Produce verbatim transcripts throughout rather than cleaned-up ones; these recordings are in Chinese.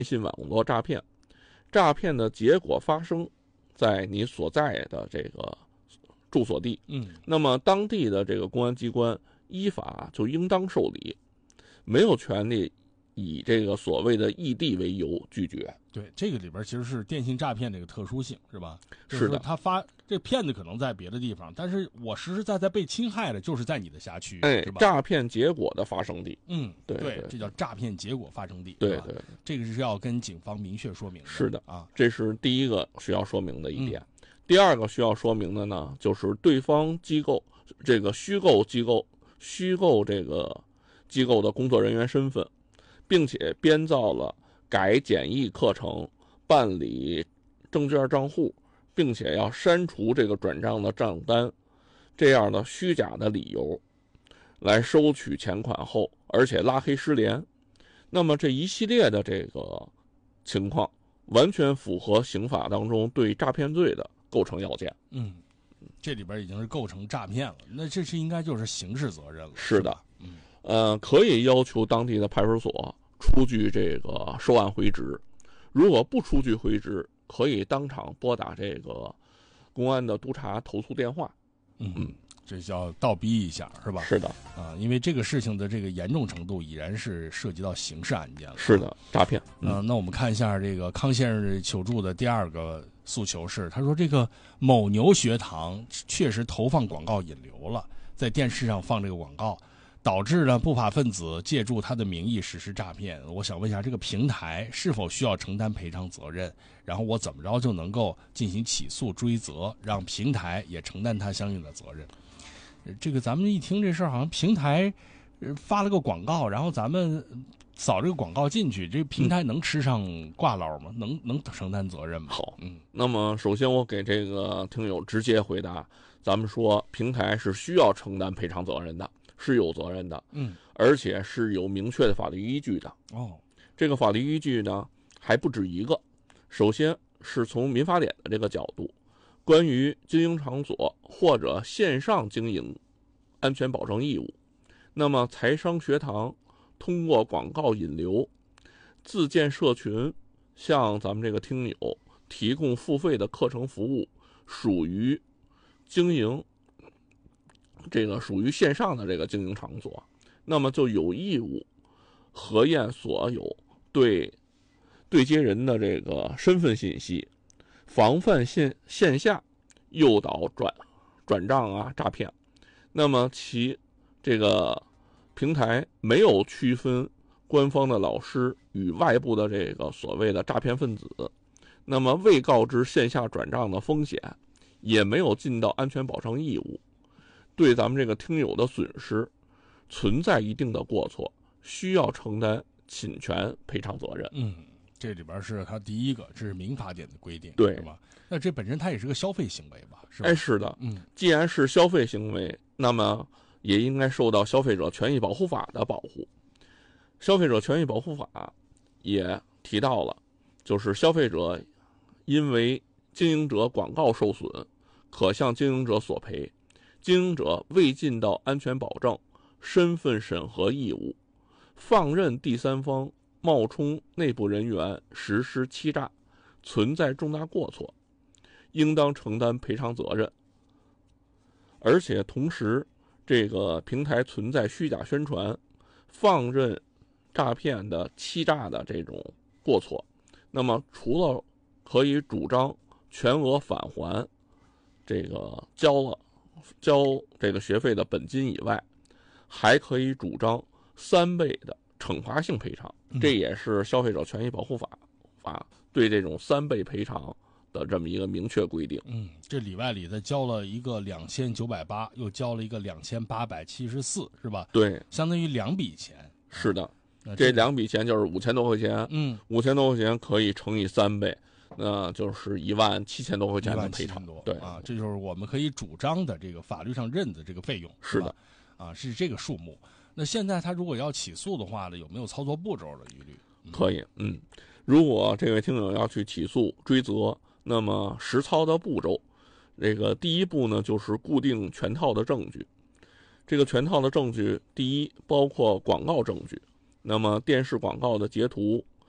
信网络诈骗，诈骗的结果发生在你所在的这个住所地， 嗯， 那么当地的这个公安机关依法就应当受理，没有权利以这个所谓的异地为由拒绝。 对，这个里边其实是电信诈骗这个特殊性，是吧？ 是的， 他发这骗子可能在别的地方，但是我实实在在被侵害的就是在你的辖区， 哎是吧？ 诈骗结果的发生地。 嗯， 对对， 这叫诈骗结果发生地。 对对， 这个是要跟警方明确说明的。 是的啊， 这是第一个需要说明的一点。 嗯、 第二个需要说明的呢，就是对方机构这个虚构机构虚构这个机构的工作人员身份，并且编造了改简易课程、办理证券账户，并且要删除这个转账的账单，这样的虚假的理由来收取钱款后，而且拉黑失联。那么这一系列的这个情况完全符合刑法当中对诈骗罪的构成要件。 嗯，这里边已经是构成诈骗了，那这是应该就是刑事责任了。 是的， 嗯， 呃，可以要求当地的派出所出具这个收案回执，如果不出具回执，可以当场拨打这个公安的督察投诉电话。 嗯嗯，这叫倒逼一下，是吧？ 是的， 啊，因为这个事情的这个严重程度已然是涉及到刑事案件了。 是的，诈骗。 嗯、呃，那我们看一下这个康先生求助的第二个诉求是，他说这个某牛学堂确实投放广告引流了，在电视上放这个广告，导致呢不法分子借助他的名义实施诈骗。我想问一下，这个平台是否需要承担赔偿责任？然后我怎么着就能够进行起诉追责，让平台也承担他相应的责任？这个咱们一听这事儿，好像平台发了个广告，然后咱们扫这个广告进去，这个平台能吃上挂捞吗？能能承担责任吗？ 好， 嗯， 那么首先我给这个听友直接回答，咱们说平台是需要承担赔偿责任的，是有责任的， 嗯， 而且是有明确的法律依据的。 哦， 这个法律依据呢还不止一个，首先是从民法典的这个角度，关于经营场所或者线上经营安全保证义务，那么财商学堂通过广告引流自建社群，向咱们这个听友提供付费的课程服务，属于经营这个属于线上的这个经营场所，那么就有义务核验所有对对接人的这个身份信息，防范线线下诱导转转账啊诈骗。那么其这个平台没有区分官方的老师与外部的这个所谓的诈骗分子，那么未告知线下转账的风险，也没有尽到安全保障义务，对咱们这个听友的损失存在一定的过错，需要承担侵权赔偿责任。 嗯，这里边是他第一个，这是民法典的规定， 对， 是吧？那这本身它也是个消费行为吧？是吧？ 哎，是的， 嗯， 既然是消费行为，那么也应该受到消费者权益保护法的保护。消费者权益保护法也提到了，就是消费者因为经营者广告受损，可向经营者索赔。经营者未尽到安全保证、身份审核义务，放任第三方冒充内部人员实施欺诈，存在重大过错，应当承担赔偿责任。而且同时，这个平台存在虚假宣传、放任诈骗的欺诈的这种过错，那么除了可以主张全额返还这个交了交这个学费的本金以外，还可以主张三倍的惩罚性赔偿，这也是消费者权益保护法法对这种三倍赔偿的这么一个明确规定。 嗯，这里外里的交了一个两千九百八，又交了一个两千八百七十四，是吧？ 对， 相当于两笔钱。 是的， 这, 这两笔钱就是五千多块钱。 嗯， 五千多块钱可以乘以三倍，那就是一万七千多块钱的赔偿。对啊，这就是我们可以主张的这个法律上认的这个费用。 是的， 啊，是这个数目。那现在他如果要起诉的话呢，有没有操作步骤的疑虑？ 嗯、可以，嗯，如果这位听友要去起诉追责，那么实操的步骤，这个第一步呢，就是固定全套的证据。这个全套的证据，第一包括广告证据，那么电视广告的截图、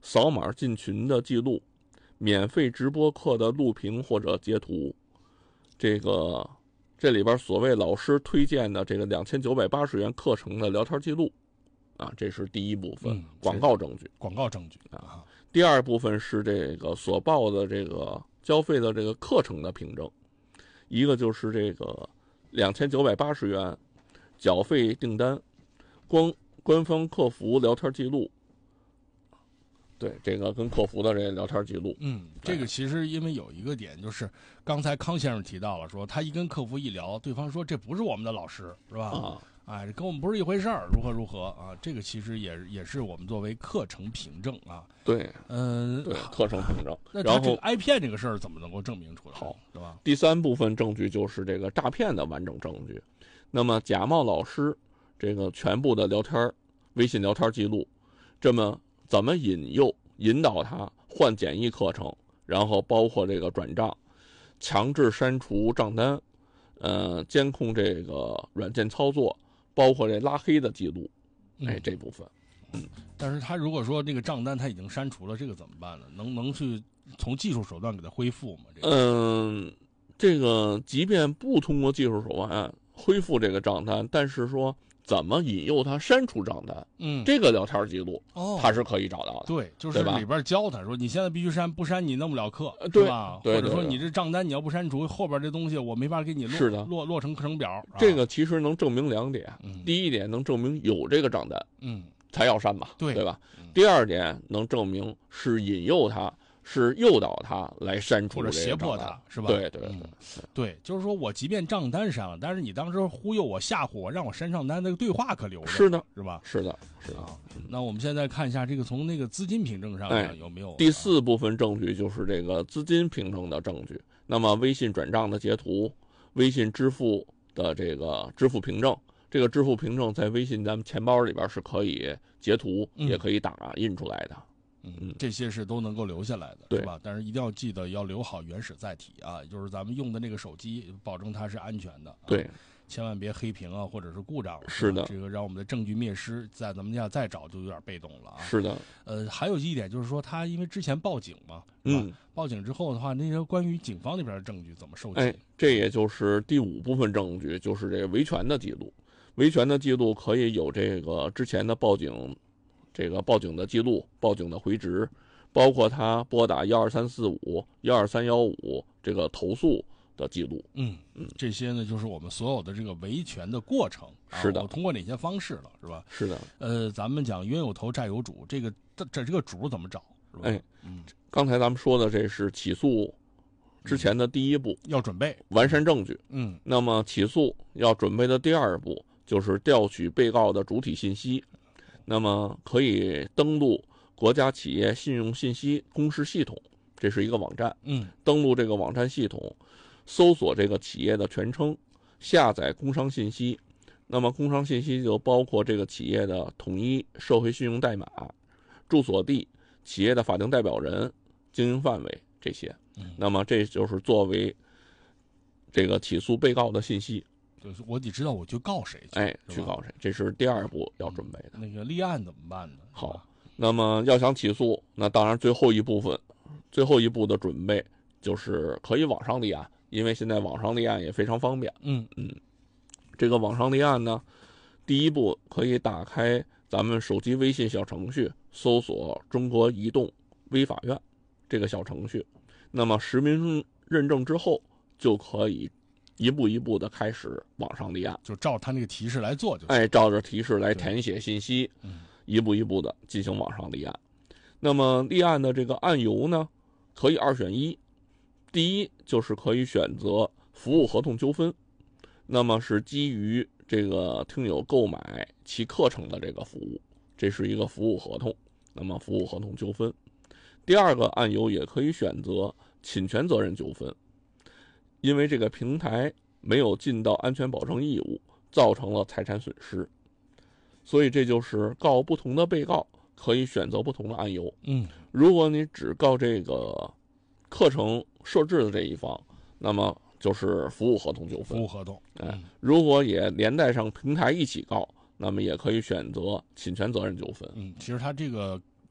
扫码进群的记录、免费直播课的录屏或者截图，这个这里边所谓老师推荐的这个两千九百八十元课程的聊天记录，啊，这是第一部分、 嗯、 广告证据。 广告证据啊，第二部分是这个所报的这个交费的这个课程的凭证，一个就是这个两千九百八十元缴费订单，官官方客服聊天记录。对，这个跟客服的这个聊天记录， 嗯，这个其实因为有一个点，就是刚才康先生提到了，说他一跟客服一聊，对方说这不是我们的老师，是吧？ 啊， 哎，跟我们不是一回事儿，如何如何啊？这个其实也也是我们作为课程凭证啊。 对， 嗯、呃， 对，课程凭证。 那然后挨骗这个事儿怎么能够证明出来？ 好， 对吧？ 第三部分证据就是这个诈骗的完整证据。那么假冒老师这个全部的聊天、微信聊天记录，这么怎么引诱？引导他换简易课程，然后包括这个转账、强制删除账单、呃，监控这个软件操作，包括这拉黑的记录，哎，这部分。 嗯，但是他如果说这个账单他已经删除了，这个怎么办呢？能能去从技术手段给他恢复吗？这个、 嗯，这个即便不通过技术手段恢复这个账单，但是说。怎么引诱他删除账单？ 嗯， 这个聊天记录， 哦， 他是可以找到的。 对，就是里边教他说，你现在必须删，不删你弄不了课， 对是吧？ 对， 或者说你这账单你要不删除，后边这东西我没法给你落是的落落成课程表。 这个其实能证明两点， 嗯、 第一点能证明有这个账单， 嗯， 才要删吧， 对对吧？ 嗯、 第二点能证明是引诱他。是诱导他来删除或者胁迫他，是吧？ 对对对、 嗯、对，就是说我即便账单删了，但是你当时忽悠我、吓唬我，让我删账单，那个对话可留着， 是的， 是吧？ 是的，是的。 啊、那我们现在看一下这个从那个资金凭证上哎有没有、啊？ 第四部分证据就是这个资金凭证的证据。那么微信转账的截图、微信支付的这个支付凭证，这个支付凭证在微信咱们钱包里边是可以截图， 嗯、 也可以打印出来的。 嗯，这些是都能够留下来的，是吧？但是一定要记得要留好原始载体啊，就是咱们用的那个手机，保证它是安全的、啊。 对， 千万别黑屏啊，或者是故障。 是的， 这个让我们的证据灭失，再咱们要再找就有点被动了啊。 是的， 呃，还有一点就是说，他因为之前报警嘛， 嗯， 报警之后的话，那些关于警方那边的证据怎么收集？ 哎，这也就是第五部分证据，就是这个维权的记录。维权的记录可以有这个之前的报警。这个报警的记录、报警的回执，包括他拨打幺二三四五、幺二三幺五这个投诉的记录。 嗯嗯，这些呢就是我们所有的这个维权的过程。啊、 是的， 我通过哪些方式了，是吧？ 是的。 呃，咱们讲冤有头债有主，这个这这这个主怎么找？是吧？ 哎， 嗯， 刚才咱们说的这是起诉之前的第一步， 嗯、要准备完善证据。 嗯， 那么起诉要准备的第二步就是调取被告的主体信息。那么可以登录国家企业信用信息公示系统，这是一个网站。 嗯， 登录这个网站系统，搜索这个企业的全称，下载工商信息。那么工商信息就包括这个企业的统一社会信用代码、住所地、企业的法定代表人、经营范围这些。 嗯， 那么这就是作为这个起诉被告的信息。 就是我得知道我去告谁去， 哎，去告谁，这是第二步要准备的。 嗯、那个立案怎么办呢？ 好，那么要想起诉，那当然最后一部分，最后一步的准备就是可以网上立案，因为现在网上立案也非常方便。 嗯嗯，这个网上立案呢，第一步可以打开咱们手机微信小程序，搜索“中国移动微法院”这个小程序，那么实名认证之后就可以。一步一步的开始网上立案， 就照他那个提示来做就行。 哎，照着提示来填写信息， 嗯， 一步一步的进行网上立案。那么立案的这个案由呢，可以二选一。第一就是可以选择服务合同纠纷，那么是基于这个听友购买其课程的这个服务，这是一个服务合同，那么服务合同纠纷。第二个案由也可以选择侵权责任纠纷。因为这个平台没有尽到安全保证义务，造成了财产损失，所以这就是告不同的被告可以选择不同的案由。 嗯， 如果你只告这个课程设置的这一方，那么就是服务合同纠纷。 服务合同， 哎，嗯、如果也连带上平台一起告，那么也可以选择侵权责任纠纷。 嗯，其实他这个。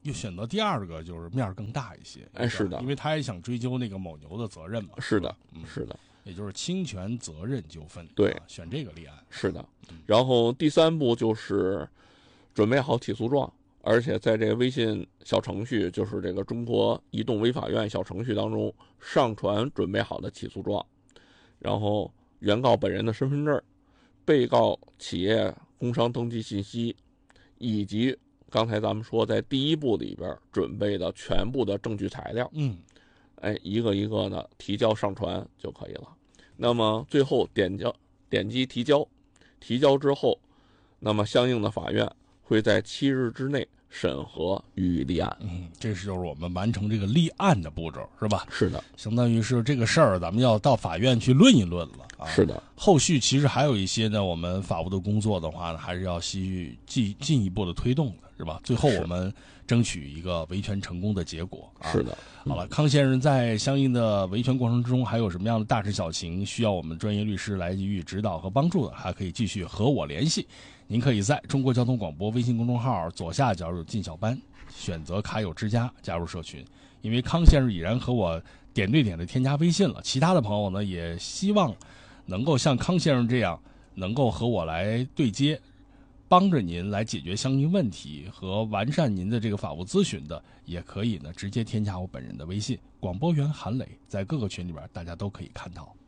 又选择第二个就是面儿更大一些。 哎，是的， 因为他也想追究那个某牛的责任嘛。 是的， 嗯、 是的， 也就是侵权责任纠纷。 对、 啊，选这个立案。 是的。然后第三步就是准备好起诉状，而且在这个微信小程序，就是这个中国移动微法院小程序当中上传准备好的起诉状，然后原告本人的身份证、被告企业工商登记信息，以及刚才咱们说在第一步里边准备的全部的证据材料， 嗯， 哎，一个一个的提交上传就可以了。那么最后点交点击提交，提交之后，那么相应的法院会在七日之内审核予以立案。 嗯，这是就是我们完成这个立案的步骤，是吧？ 是的， 相当于是这个事儿，咱们要到法院去论一论了啊。 是的， 后续其实还有一些呢，我们法务的工作的话呢，还是要继进进一步的推动的，是吧？最后我们争取一个维权成功的结果啊。 是的。 好了，康先生在相应的维权过程中还有什么样的大事小情需要我们专业律师来予以指导和帮助的，还可以继续和我联系。您可以在中国交通广播微信公众号左下角有进小班，选择卡友之家加入社群。因为康先生已然和我点对点的添加微信了，其他的朋友呢也希望能够像康先生这样能够和我来对接，帮着您来解决相应问题和完善您的这个法务咨询的，也可以呢直接添加我本人的微信广播员韩磊，在各个群里边大家都可以看到。